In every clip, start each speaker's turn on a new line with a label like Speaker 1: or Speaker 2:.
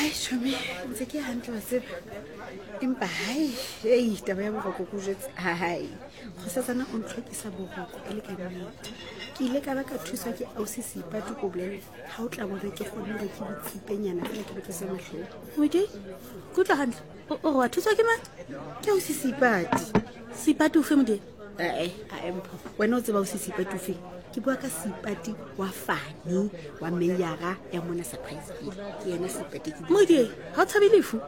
Speaker 1: Hai shome ntse ke hantle wa tseba empa hai ei taba ya boroko ko jetse hai go sa tsana o ntlhokisa boroko e le ka nnete ke ile ka ba ka thuswa ke ausi Seipati ko bolele ha o tla bona ke kgone re ke botsipenyana fela ke ke se mahlo
Speaker 2: Modi go tla hantle o wa thuswa ke mang
Speaker 1: ke ausi
Speaker 2: Seipati o fe modi
Speaker 1: a empho wena o tseba ausi Seipati o fe ke bua ka Seipati wa Fani wa Meyara ya mona surprise ke yena Seipati ke
Speaker 2: Modi ha o tshabelefu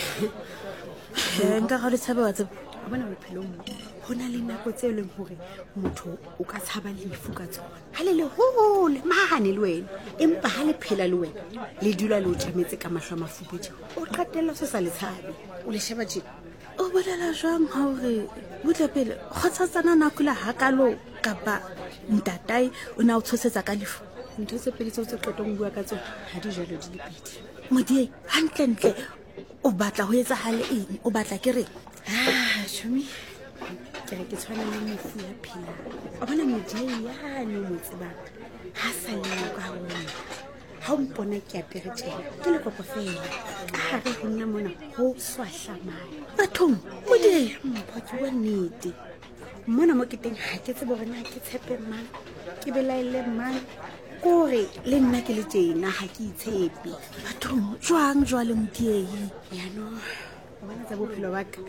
Speaker 2: nka ga le tshabe wa tseba
Speaker 1: o bona bophelong ho na le nako tse leng hore motho o ka tshaba lefu ka tsona ha le hole mahane le wena empa ha le phela le wena le dula le o tjametse ka mahlo mafupedi o qetella se sa le tshabe o le sheba tjena
Speaker 2: o bolela jwang ha hore butle pele kgotsatsana nakula hakalo kapa ntatai o na o tshosetsa ka lefu
Speaker 1: ntho tse pedi tse qetong bua ka tsona ha di jalo di le pedi
Speaker 2: Modi hantle o batla ho etsa hale eng o batla ke re
Speaker 1: shumi ke re ke tshwana le mofu ya phela o bona modie yane mo tsebang ha sa le ka hona ha o mpona ke apere tjena ke le kopo fela ka re ho nna mona ho swahlamane
Speaker 2: bathong Modi
Speaker 1: mpho ke bua nnete mona mo ke teng ha ke tsebe hore na ke tshepe mang ke belaele mang kore le nna ke le tjena ha ke itshepe
Speaker 2: bathong jwang jwale Modi
Speaker 1: yano bona tsa bophelo ba ka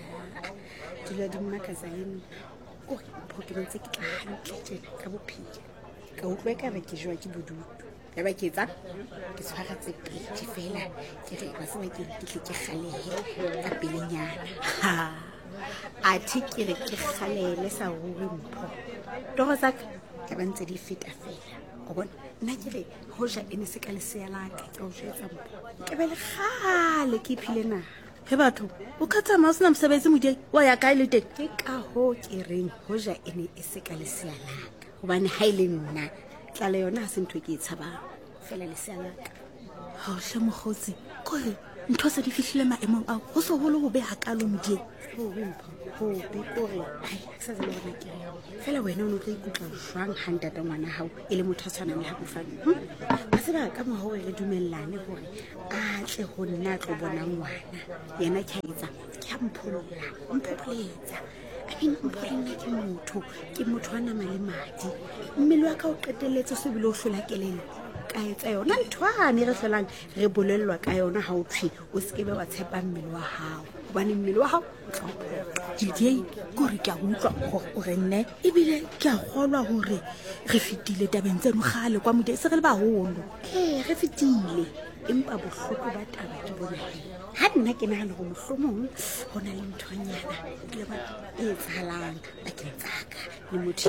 Speaker 1: dula di mmakaza eno kore mpho ke ntse ke tla hantle tjena ka bophelo ka utlwa ka re ke jwa ke bodutu ya ba ke etsa ke tshwara tse pedi fela ke re ba se ba ke tle ke galehe ka pelenyana a thi ke re ke galele sa ruri mpho toro tsaka ke ba ntse di feta fela o bona nna ke re hoja ene se ka lesea la ka ke o jetsa mpho ke be le gale ke phile na
Speaker 2: he batho o ka tsamaya o sena mosebetsi Modi wa ya kae le teng
Speaker 1: ke ka ho ke reng hoja ene e se ka lesea la ka hobane ha ile nna tlala yona ha se ntho ke e tshabang fela lesea la ka
Speaker 2: ha o hle mogotsi kore ntho se di fihlile maemong ao ho so holo ho be hakalo Modi
Speaker 1: ho mpho ho be kore ai sa tsela bona ke re fela wena o no tla ikutla jwang ha ntata ngwana hao e le motho a tshwanang le Habofane a se ba ka mo hore re dumellane hore a tle ho nna tlo bona ngwana yena ke etsa ke a mphopoletsa I mean mpholla ke motho wa nama le madi mmele wa ka o qetelletse se bile o hlola kelello ka etsa yona nthwane re hlolang re bolellwa ka yona ha o thwe o se ke be wa tshepa mmele wa hao hobane mmele wa hao o tla o
Speaker 2: Modi kore ke a utlwa hore o re nne ebile ke a kgolwa hore re fetile tabeng tseno gale kwa Modi se re le baholo
Speaker 1: re fetile empa bohloko ba taba ke bona ha nna ke nahana hore mohlomong ho na le nthonyana le ba e etsahalang bakeng tsaka le motho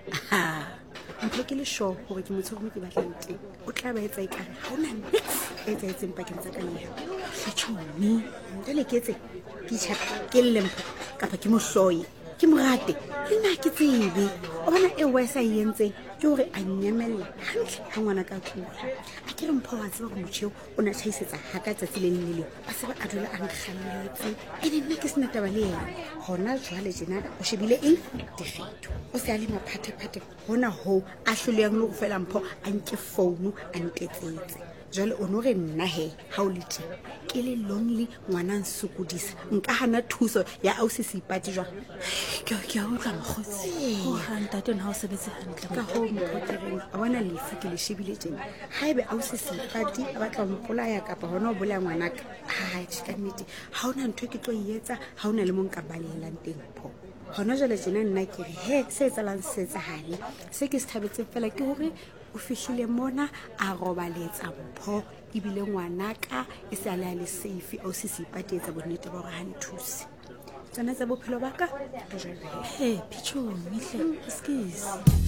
Speaker 1: ntho ke le sure hore ke motho o ke batlang teng o tla ba etsa ekare ha ona nix e etsahetseng pakeng tsa ka le yena
Speaker 2: setjhoni
Speaker 1: jale ke etse ke tjhapa ke lempo kapa ke mohloye ke morate le nna ke tsebe o bona e wa sa yentseng ke hore a nyamella hantle ha ngwana ka tlola a ke re mpho wa tseba go motjheo o na tshaisetsa ha ka tsatsi le leng a se ba a dula a nkgalletse e ne nna ke sena taba le yena hona jwale jena o shebile eng dikgetho o se a le maphathephate hona ho a hloleyang le go fela mpho a nke founu a ntetsetse jwale o no re nna he ha o le teng ke le lonely ngwana nsokodisa nka hana thuso ya ausi Seipati jwang
Speaker 2: ke a utlwa mogotsi ho hantate na o sebetse hantle
Speaker 1: ka ho mphotsereng a bona lefu ke le shebile tjena ha ebe ausi Seipati a batla ho mpolaya kapa hona o bolaya ngwanaka ha ka nnete ha ona ntho ke tlo e etsa ha ona le mo nka balelang teng pho hona jwale tjena nna ke re he se etsalang se etsahale se ke se thabetse fela ke hore o fihlile mona a robaletsa mpho ebile ngwanaka e se a le safe ausi Seipati etsa bonnete ba hore ha nthusi tsona tsa bophelo ba ka
Speaker 2: he pitchong mihle skis